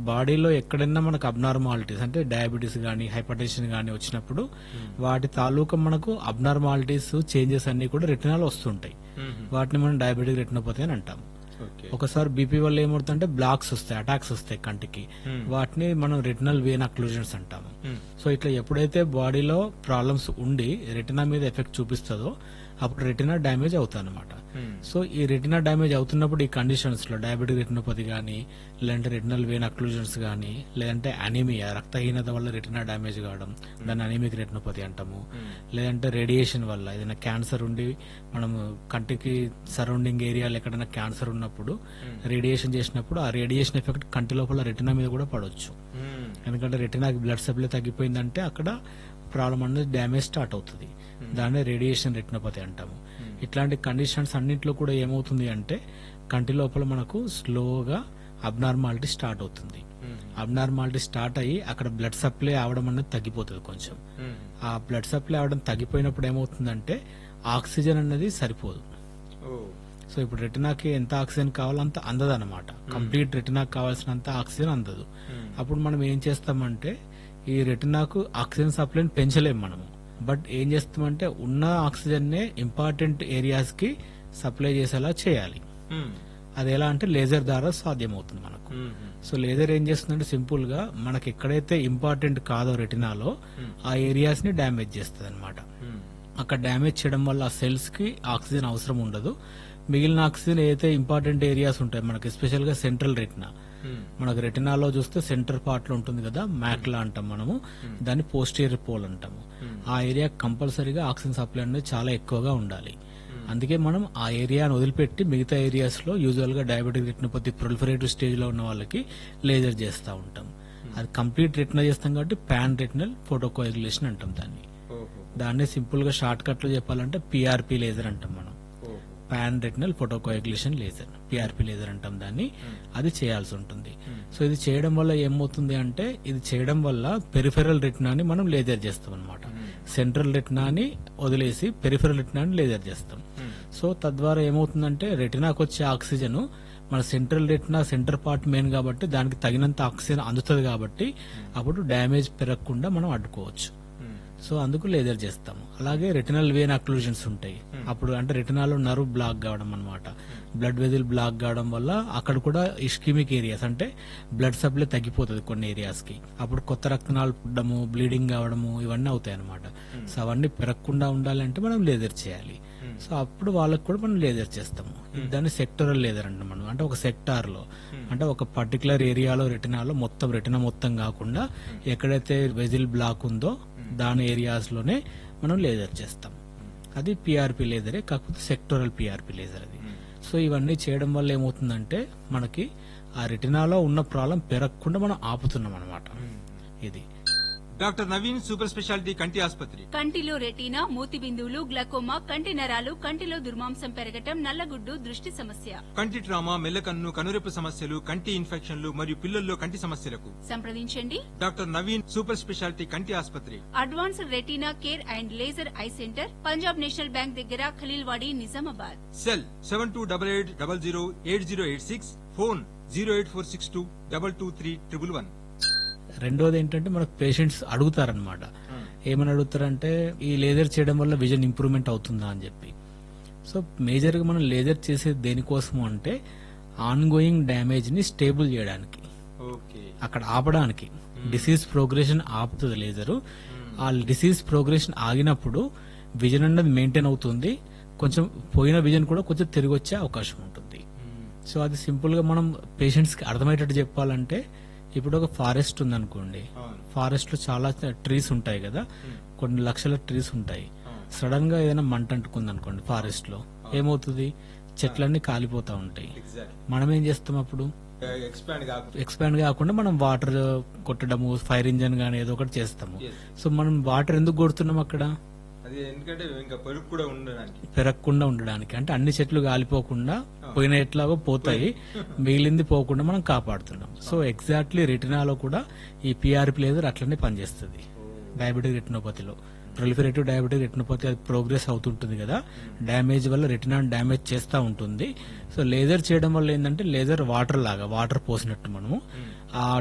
బాడీలో ఎక్కడైనా మనకు అబ్నార్మాలిటీస్ అంటే డయాబెటీస్ గానీ హైపర్టెన్షన్ గానీ వచ్చినప్పుడు వాటి తాలూకా మనకు అబ్నార్మాలిటీస్ చేంజెస్ అన్ని కూడా రెటినాలో వస్తుంటాయి. వాటిని మనం డయాబెటిక్ రెటినోపతి అని అంటాం. ఒకసారి బీపీ వల్ల ఏమవుతుందంటే బ్లాక్స్ వస్తాయి, అటాక్స్ వస్తాయి కంటికి, వాటిని మనం రెటినల్ వేన్ అక్లూజన్స్ అంటాము. సో ఇట్లా ఎప్పుడైతే బాడీలో ప్రాబ్లమ్స్ ఉండి రెటినా మీద ఎఫెక్ట్ చూపిస్తుందో అప్పుడు రెటినా డ్యామేజ్ అవుతుంది అనమాట. సో ఈ రెటినా డ్యామేజ్ అవుతున్నప్పుడు ఈ కండిషన్స్ లో డయాబెటిక్ రెటినోపతి గానీ, లేదంటే రెటినల్ వేన్ అక్లూజన్స్ గానీ, లేదంటే అనీమియా రక్తహీనత వల్ల రెటినా డ్యామేజ్ కావడం, దాన్ని అనీమిక్ రెటినోపతి అంటాము. లేదంటే రేడియేషన్ వల్ల ఏదైనా క్యాన్సర్ ఉండి మనము కంటికి సరౌండింగ్ ఏరియాలో ఎక్కడైనా క్యాన్సర్ ఉన్నప్పుడు రేడియేషన్ చేసినప్పుడు ఆ రేడియేషన్ ఎఫెక్ట్ కంటి లోపల రెటినా మీద కూడా పడవచ్చు. ఎందుకంటే రెటినాకి బ్లడ్ సప్లై తగ్గిపోయిందంటే అక్కడ ప్రాబ్లం అనేది డ్యామేజ్ స్టార్ట్ అవుతుంది. దాన్ని రేడియేషన్ రెటినోపతి అంటాము. ఇట్లాంటి కండిషన్స్ అన్నింటిలో కూడా ఏమవుతుంది అంటే కంటి లోపల మనకు స్లోగా అబ్నార్మాలిటీ స్టార్ట్ అవుతుంది. అబ్నార్మాలిటీ స్టార్ట్ అయ్యి అక్కడ బ్లడ్ సప్లై అవడం అనేది తగ్గిపోతుంది కొంచెం. ఆ బ్లడ్ సప్లై అవడం తగ్గిపోయినప్పుడు ఏమవుతుందంటే ఆక్సిజన్ అనేది సరిపోదు. సో ఇప్పుడు రెటినాకి ఎంత ఆక్సిజన్ కావాలో అంత అందదన్నమాట. కంప్లీట్ రెటినాకి కావాల్సినంత ఆక్సిజన్ అందదు. అప్పుడు మనం ఏం చేస్తామంటే ఈ రెటినాకు ఆక్సిజన్ సప్లైని పెంచలేము మనము. బట్ ఏం చేస్తామంటే ఉన్న ఆక్సిజన్ నే ఇంపార్టెంట్ ఏరియాస్ కి సప్లై చేసేలా చేయాలి. అది ఎలా అంటే లేజర్ ద్వారా సాధ్యమవుతుంది మనకు. సో లేజర్ ఏం చేస్తుందంటే సింపుల్ గా మనకి ఎక్కడైతే ఇంపార్టెంట్ కాదో రెటినాలో ఆ ఏరియాస్ ని డ్యామేజ్ చేస్తుంది అనమాట. అక్కడ డ్యామేజ్ చేయడం వల్ల ఆ సెల్స్ కి ఆక్సిజన్ అవసరం ఉండదు. మిగిలిన ఆక్సిజన్ ఏదైతే ఇంపార్టెంట్ ఏరియాస్ ఉంటాయి మనకి, ఎస్పెషల్ గా సెంట్రల్ రెటినా, మనకు రెటినాలో చూస్తే సెంటర్ పార్ట్ లో ఉంటుంది కదా, మ్యాక్లా అంటాం మనము, దాన్ని పోస్టీరియర్ పోల్ అంటాము. ఆ ఏరియా కంపల్సరీగా ఆక్సిజన్ సప్లై అనేది చాలా ఎక్కువగా ఉండాలి. అందుకే మనం ఆ ఏరియాను వదిలిపెట్టి మిగతా ఏరియాస్ లో యూజువల్ గా డయాబెటిక్ రెటినోపతి ప్రొలిఫరేటివ్ స్టేజ్ లో ఉన్న వాళ్ళకి లేజర్ చేస్తూ ఉంటాం. అది కంప్లీట్ రెటినా చేస్తాం కాబట్టి పాన్ రెటినల్ ఫోటోకోయాగులేషన్ అంటాం దాన్ని. దాన్ని సింపుల్ గా షార్ట్ కట్ లో చెప్పాలంటే పిఆర్పి లేజర్ అంటాం మనం. Pan retinal ఫోటోకోయాగులేషన్ laser, PRP laser అంటాం దాన్ని. అది చేయాల్సి ఉంటుంది. సో ఇది చేయడం వల్ల ఏమవుతుంది అంటే ఇది చేయడం వల్ల పెరిఫెరల్ రెటినాని మనం లేజర్ చేస్తాం అనమాట. సెంట్రల్ రెటినాని వదిలేసి పెరిఫెరల్ రెటినాని లేజర్ చేస్తాం. సో తద్వారా ఏమవుతుందంటే రెటినాకు వచ్చే ఆక్సిజన్ మన central retina centre part main కాబట్టి దానికి తగినంత ఆక్సిజన్ అందుతుంది కాబట్టి అప్పుడు డ్యామేజ్ పెరగకుండా మనం అడ్డుకోవచ్చు. సో అందుకు లేజర్ చేస్తాము. అలాగే రెటినల్ వేన్ అక్లూజన్స్ ఉంటాయి. అప్పుడు అంటే రెటినాలో నర్వ్ బ్లాక్ కావడం అనమాట, బ్లడ్ వెజిల్ బ్లాక్ కావడం వల్ల అక్కడ కూడా ఇస్కిమిక్ ఏరియాస్ అంటే బ్లడ్ సప్లై తగ్గిపోతుంది కొన్ని ఏరియాస్ కి. అప్పుడు కొత్త రక్తనాళాలు పుట్టడము, బ్లీడింగ్ కావడము ఇవన్నీ అవుతాయి అనమాట. సో అవన్నీ పెరగకుండా ఉండాలంటే మనం లేజర్ చేయాలి. సో అప్పుడు వాళ్ళకి కూడా మనం లేజర్ చేస్తాము. దాన్ని సెక్టరల్ లేజర్ అంటాం మనం. అంటే ఒక సెక్టార్ లో అంటే ఒక పర్టికులర్ ఏరియాలో రెటినాలో మొత్తం రెటినా మొత్తం కాకుండా ఎక్కడైతే వెజిల్ బ్లాక్ ఉందో దాని ఏరియాస్ లోనే మనం లేజర్ చేస్తాం. అది పిఆర్పి లేజరే, కాకపోతే సెక్టోరల్ పిఆర్పి లేజర్ అది. సో ఇవన్నీ చేయడం వల్ల ఏమవుతుందంటే మనకి ఆ రెటినాలో ఉన్న ప్రాబ్లం పెరగకుండా మనం ఆపుతున్నాం అనమాట. ఇది డాక్టర్ నవీన్ సూపర్ స్పెషాలిటీ కంటి ఆసుపత్రి. కంటిలో రెటీనా, మూతి బిందువులు, గ్లకోమా, కంటి నరాలు, కంటిలో దుర్మాంసం పెరగటం, నల్లగుడ్డు, దృష్టి సమస్య, కంటి ట్రామా, మెల్లకన్ను, కనురెప్పు సమస్యలు, కంటి ఇన్ఫెక్షన్లు మరియు పిల్లల్లో కంటి సమస్యలకు సంప్రదించండి డాక్టర్ నవీన్ సూపర్ స్పెషాలిటీ కంటి ఆసుపత్రి. Advanced retina care and laser eye centre, Punjab national bank దగ్గర, ఖలీల్వాడి, నిజామాబాద్. Cell 7288008086, phone 08462223111. రెండోది ఏంటంటే మనకు పేషెంట్స్ అడుగుతారనమాట. ఏమని అడుగుతారంటే ఈ లేజర్ చేయడం వల్ల విజన్ ఇంప్రూవ్మెంట్ అవుతుందా అని చెప్పి. సో మేజర్ గా మనం లేజర్ చేసేది దేనికోసం అంటే ఆన్ గోయింగ్ డ్యామేజ్ ని స్టేబుల్ చేయడానికి, అక్కడ ఆపడానికి. డిసీజ్ ప్రోగ్రెషన్ ఆపుతుంది లేజరు. ఆ డిసీజ్ ప్రోగ్రెషన్ ఆగినప్పుడు విజన్ అన్నది మెయింటైన్ అవుతుంది. కొంచెం పోయిన విజన్ కూడా కొంచెం తిరిగి వచ్చే అవకాశం ఉంటుంది. సో అది సింపుల్ గా మనం పేషెంట్స్ కి అర్థమయ్యేటట్టు చెప్పాలంటే ఇప్పుడు ఒక ఫారెస్ట్ ఉందనుకోండి, ఫారెస్ట్ లో చాలా ట్రీస్ ఉంటాయి కదా, కొన్ని లక్షల ట్రీస్ ఉంటాయి. సడన్ గా ఏదైనా మంట అంటుకుంది అనుకోండి ఫారెస్ట్ లో, ఏమవుతుంది? చెట్లన్నీ కాలిపోతా ఉంటాయి. మనం ఏం చేస్తాం అప్పుడు? ఎక్స్పాండ్ కాకుండా మనం వాటర్ కొట్టడము, ఫైర్ ఇంజన్ గానీ ఏదో ఒకటి చేస్తాము. సో మనం వాటర్ ఎందుకు కొడుతున్నాం అక్కడ? పెరగకుండా ఉండడానికి. అంటే అన్ని చెట్లు కాలిపోకుండా పోయిన ఎట్లాగో పోతాయి, మిగిలింది పోకుండా మనం కాపాడుతున్నాం. సో ఎగ్జాక్ట్లీ రెటినాలో కూడా ఈ పిఆర్పి లేజర్ అట్లనే పనిచేస్తుంది. డయాబెటిక్ రెటినోపతిలో ప్రొలిఫరేటివ్ డయాబెటిక్ రెటినోపతి అది ప్రోగ్రెస్ అవుతుంటుంది కదా, డ్యామేజ్ వల్ల రెటినా డ్యామేజ్ చేస్తూ ఉంటుంది. సో లేజర్ చేయడం వల్ల ఏంటంటే లేజర్ వాటర్ లాగా, వాటర్ పోసినట్టు మనము ఆ